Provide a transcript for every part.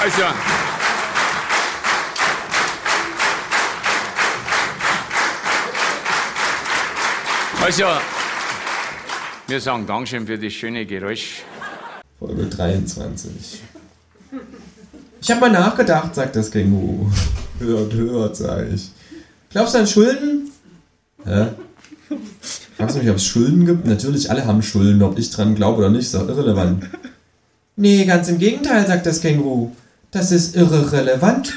Also, wir sagen Dankeschön für das schöne Geräusch. Folge 23. Ich habe mal nachgedacht, sagt das Känguru. Hört, sag ich. Glaubst du an Schulden? Hä? Fragst du mich, ob es Schulden gibt? Natürlich, alle haben Schulden. Ob ich dran glaube oder nicht, ist auch irrelevant. Nee, ganz im Gegenteil, sagt das Känguru. Das ist irrelevant.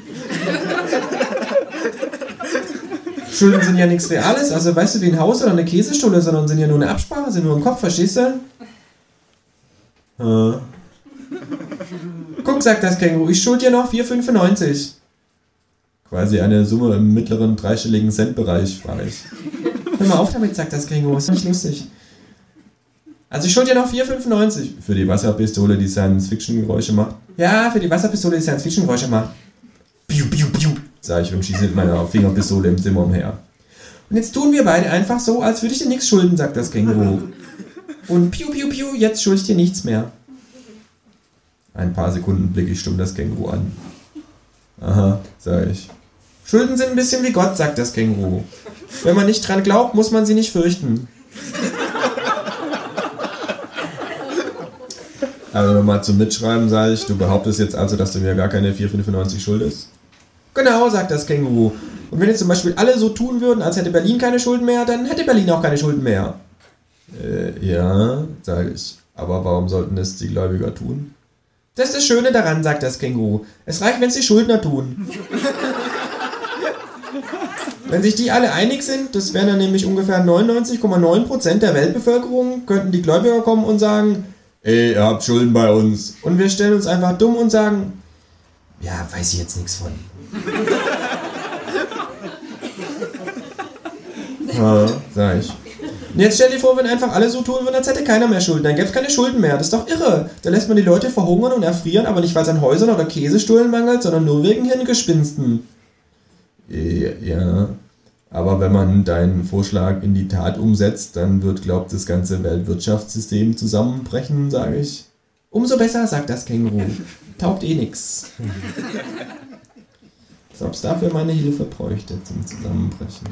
Schulden sind ja nichts Reales, also weißt du, wie ein Haus oder eine Käsestulle, sondern sind ja nur eine Absprache, sind nur im Kopf, verstehst du? Guck, sagt das Känguru, ich schuld dir noch 4,95. Quasi eine Summe im mittleren dreistelligen Centbereich, frage ich. Hör mal auf damit, sagt das Känguru, ist nicht lustig. Also ich schuld dir noch 4,95. Für die Wasserpistole, die Science-Fiction-Geräusche macht. Ja, für die Wasserpistole, die Science-Fiction-Geräusche macht. Piu, piu, piu, sag ich und schieße mit meiner Fingerpistole im Zimmer umher. Und jetzt tun wir beide einfach so, als würde ich dir nichts schulden, sagt das Känguru. Und piu, piu, piu, jetzt schulde ich dir nichts mehr. Ein paar Sekunden blicke ich stumm das Känguru an. Aha, sag ich. Schulden sind ein bisschen wie Gott, sagt das Känguru. Wenn man nicht dran glaubt, muss man sie nicht fürchten. Also nochmal zum Mitschreiben, sage ich, du behauptest jetzt also, dass du mir gar keine 4,95 schuldest? Genau, sagt das Känguru. Und wenn jetzt zum Beispiel alle so tun würden, als hätte Berlin keine Schulden mehr, dann hätte Berlin auch keine Schulden mehr. Ja, sage ich. Aber warum sollten es die Gläubiger tun? Das ist das Schöne daran, sagt das Känguru. Es reicht, wenn es die Schuldner tun. Wenn sich die alle einig sind, das wären dann nämlich ungefähr 99,9% der Weltbevölkerung, könnten die Gläubiger kommen und sagen, ey, ihr habt Schulden bei uns. Und wir stellen uns einfach dumm und sagen, ja, weiß ich jetzt nichts von. Ja, sag ich. Und jetzt stell dir vor, wenn einfach alle so tun würden, als hätte keiner mehr Schulden. Dann gäbe es keine Schulden mehr. Das ist doch irre. Da lässt man die Leute verhungern und erfrieren, aber nicht, weil es an Häusern oder Käsestullen mangelt, sondern nur wegen Hirngespinsten. Ja, aber wenn man deinen Vorschlag in die Tat umsetzt, dann wird, glaubt, das ganze Weltwirtschaftssystem zusammenbrechen, sage ich. Umso besser, sagt das Känguru. Taugt eh nix. Als ob es dafür meine Hilfe bräuchte zum Zusammenbrechen.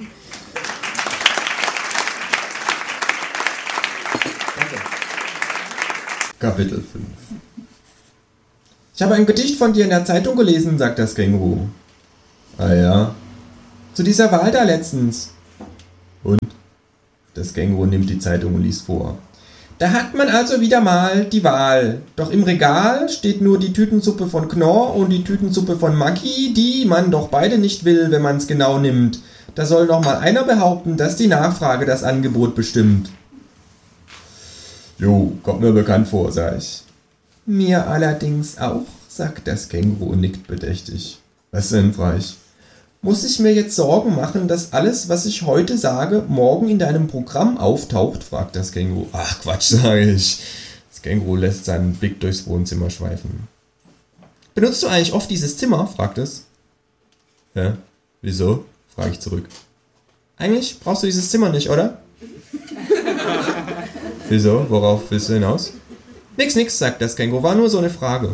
Danke. Kapitel 5. Ich habe ein Gedicht von dir in der Zeitung gelesen, sagt das Känguru. Ah ja? Zu dieser Wahl da letztens. Und? Das Känguru nimmt die Zeitung und liest vor. Da hat man also wieder mal die Wahl. Doch im Regal steht nur die Tütensuppe von Knorr und die Tütensuppe von Maggi, die man doch beide nicht will, wenn man es genau nimmt. Da soll noch mal einer behaupten, dass die Nachfrage das Angebot bestimmt. Jo, kommt mir bekannt vor, sag ich. Mir allerdings auch, sagt das Känguru und nickt bedächtig. Was denn, frag ich. Muss ich mir jetzt Sorgen machen, dass alles, was ich heute sage, morgen in deinem Programm auftaucht? Fragt das Känguru. Ach Quatsch, sage ich. Das Känguru lässt seinen Blick durchs Wohnzimmer schweifen. Benutzt du eigentlich oft dieses Zimmer? Fragt es. Ja, wieso? Frage ich zurück. Eigentlich brauchst du dieses Zimmer nicht, oder? Wieso? Worauf willst du hinaus? Nix, sagt das Känguru. War nur so eine Frage.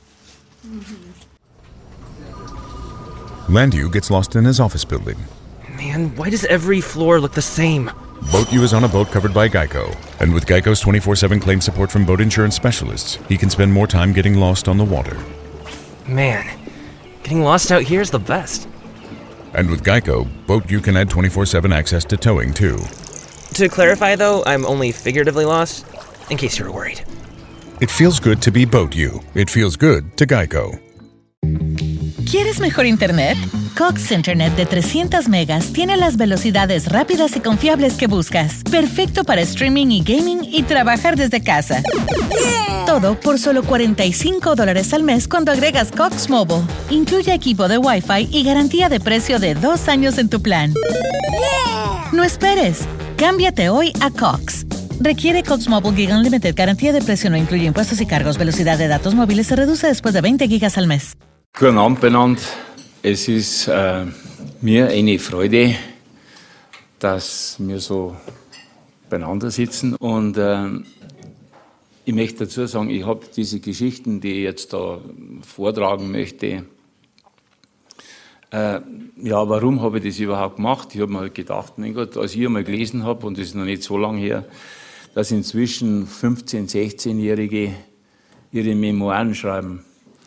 Landu gets lost in his office building. Man, why does every floor look the same? Boat U is on a boat covered by Geico. And with Geico's 24/7 claim support from boat insurance specialists, he can spend more time getting lost on the water. Man, getting lost out here is the best. And with Geico, Boat U can add 24/7 access to towing too. To clarify though, I'm only figuratively lost, in case you were worried. It feels good to be Boat U. It feels good to Geico. ¿Quieres mejor internet? Cox Internet de 300 megas tiene las velocidades rápidas y confiables que buscas. Perfecto para streaming y gaming y trabajar desde casa. Yeah. Todo por solo $45 al mes cuando agregas Cox Mobile. Incluye equipo de Wi-Fi y garantía de precio de 2 años en tu plan. Yeah. No esperes. Cámbiate hoy a Cox. Requiere Cox Mobile Gig Unlimited. Garantía de precio no incluye impuestos y cargos. Velocidad de datos móviles se reduce después de 20 gigas al mes. Guten Abend benannt. Es ist mir eine Freude, dass wir so beieinander sitzen. Und ich möchte dazu sagen, ich habe diese Geschichten, die ich jetzt da vortragen möchte, warum habe ich das überhaupt gemacht? Ich habe mir halt gedacht, mein Gott, als ich einmal gelesen habe, und das ist noch nicht so lange her, dass inzwischen 15-, 16-Jährige ihre Memoiren schreiben.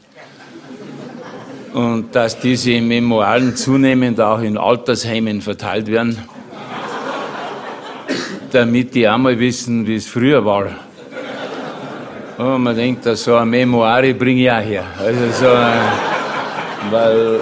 Und dass diese Memoiren zunehmend auch in Altersheimen verteilt werden, damit die auch mal wissen, wie es früher war. Und man denkt, dass so eine Memoire bringe ich auch her. Also weil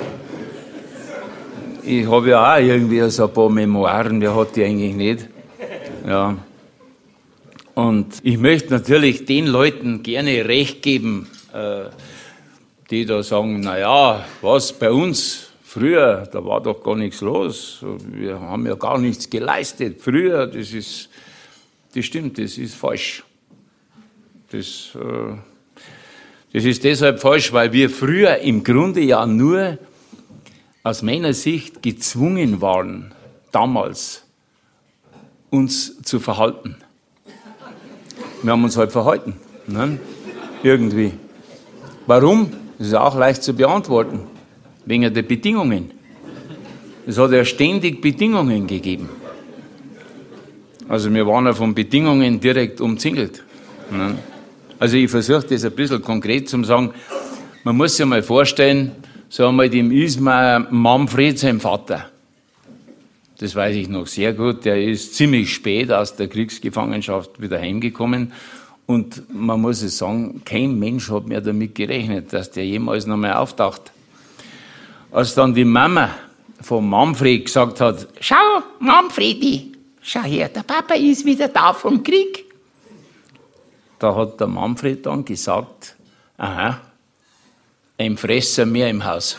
ich habe ja auch irgendwie so ein paar Memoiren, wer hat die eigentlich nicht? Ja. Und ich möchte natürlich den Leuten gerne recht geben, die da sagen, naja, was bei uns früher, da war doch gar nichts los, wir haben ja gar nichts geleistet. Früher, das stimmt, das ist falsch. Das ist deshalb falsch, weil wir früher im Grunde ja nur aus meiner Sicht gezwungen waren, damals uns zu verhalten. Wir haben uns halt verhalten, ne? Irgendwie. Warum? Das ist auch leicht zu beantworten. Wegen der Bedingungen. Es hat ja ständig Bedingungen gegeben. Also wir waren ja von Bedingungen direkt umzingelt. Ne? Also ich versuche das ein bisschen konkret zu sagen. Man muss sich mal vorstellen, sagen wir, dem Ismar Manfred, sein Vater. Das weiß ich noch sehr gut. Der ist ziemlich spät aus der Kriegsgefangenschaft wieder heimgekommen. Und man muss es sagen, kein Mensch hat mehr damit gerechnet, dass der jemals noch mal auftaucht. Als dann die Mama von Manfred gesagt hat, schau, Manfredi, schau her, der Papa ist wieder da vom Krieg. Da hat der Manfred dann gesagt, aha, ein Fresser mehr im Haus.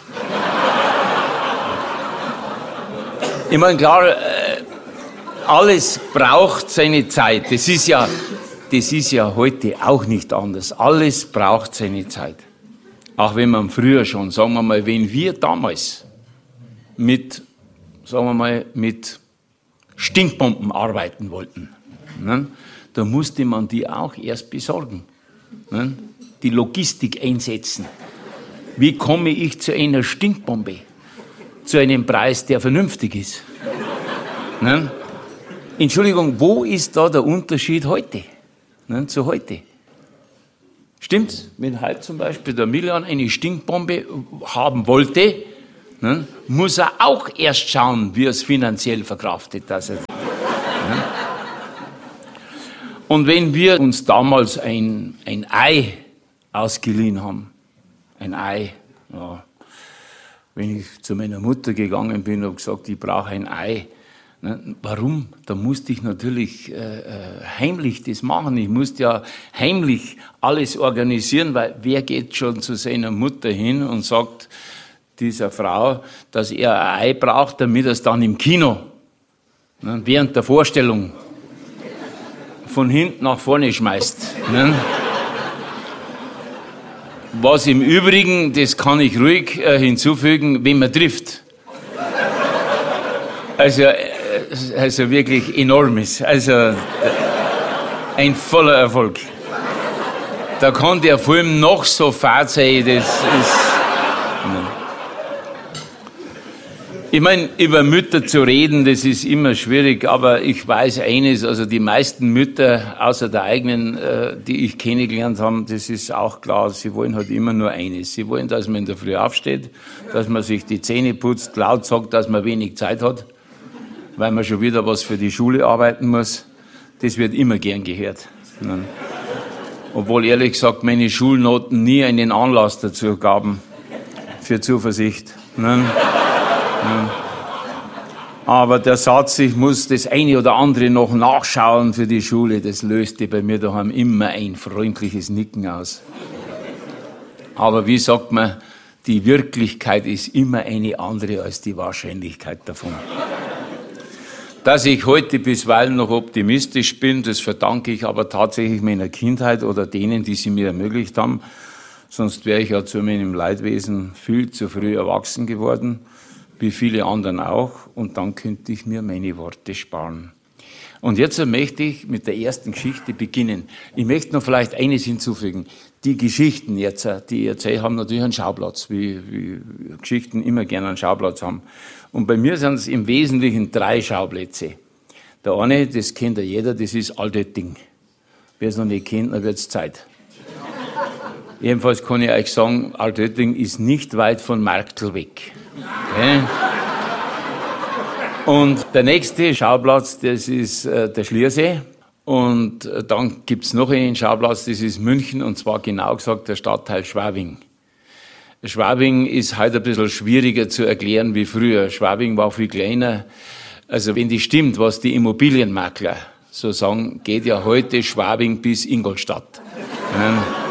Ich meine, klar, alles braucht seine Zeit. Das ist ja heute auch nicht anders. Alles braucht seine Zeit. Auch wenn man früher schon, sagen wir mal, wenn wir damals mit Stinkbomben arbeiten wollten, ne, da musste man die auch erst besorgen. Ne, die Logistik einsetzen. Wie komme ich zu einer Stinkbombe? Zu einem Preis, der vernünftig ist. Ne? Entschuldigung, wo ist da der Unterschied heute? Ne, zu heute. Stimmt's? Wenn heute zum Beispiel der Milian eine Stinkbombe haben wollte, ne, muss er auch erst schauen, wie er es finanziell verkraftet. Ne? Und wenn wir uns damals ein Ei ausgeliehen haben, ein Ei, ja, wenn ich zu meiner Mutter gegangen bin und habe gesagt, ich brauche ein Ei. Ne, warum? Da musste ich natürlich heimlich das machen. Ich musste ja heimlich alles organisieren, weil wer geht schon zu seiner Mutter hin und sagt dieser Frau, dass er ein Ei braucht, damit er es dann im Kino, ne, während der Vorstellung von hinten nach vorne schmeißt. Ne? Was im Übrigen, das kann ich ruhig hinzufügen, wenn man trifft. Also wirklich enorm ist. Also ein voller Erfolg. Da kann der Film noch so fad sein, das ist... Ich meine, über Mütter zu reden, das ist immer schwierig, aber ich weiß eines, also die meisten Mütter, außer der eigenen, die ich kennengelernt habe, das ist auch klar, sie wollen halt immer nur eines. Sie wollen, dass man in der Früh aufsteht, dass man sich die Zähne putzt, laut sagt, dass man wenig Zeit hat, weil man schon wieder was für die Schule arbeiten muss. Das wird immer gern gehört. Obwohl, ehrlich gesagt, meine Schulnoten nie einen Anlass dazu gaben, für Zuversicht. Aber der Satz, ich muss das eine oder andere noch nachschauen für die Schule, das löste bei mir daheim immer ein freundliches Nicken aus. Aber wie sagt man, die Wirklichkeit ist immer eine andere als die Wahrscheinlichkeit davon. Dass ich heute bisweilen noch optimistisch bin, das verdanke ich aber tatsächlich meiner Kindheit oder denen, die sie mir ermöglicht haben. Sonst wäre ich ja zu meinem Leidwesen viel zu früh erwachsen geworden, wie viele anderen auch, und dann könnte ich mir meine Worte sparen. Und jetzt möchte ich mit der ersten Geschichte beginnen. Ich möchte noch vielleicht eines hinzufügen. Die Geschichten jetzt, die ich erzähle, haben natürlich einen Schauplatz, wie Geschichten immer gerne einen Schauplatz haben. Und bei mir sind es im Wesentlichen 3 Schauplätze. Der eine, das kennt ja jeder, das ist Altötting. Wer es noch nicht kennt, dann wird es Zeit. Jedenfalls kann ich euch sagen, Altötting ist nicht weit von Marktl weg. Okay? Und der nächste Schauplatz, das ist der Schliersee. Und dann gibt's noch einen Schauplatz, das ist München, und zwar genau gesagt der Stadtteil Schwabing. Schwabing ist heute ein bisschen schwieriger zu erklären wie früher. Schwabing war viel kleiner. Also wenn das stimmt, was die Immobilienmakler so sagen, geht ja heute Schwabing bis Ingolstadt.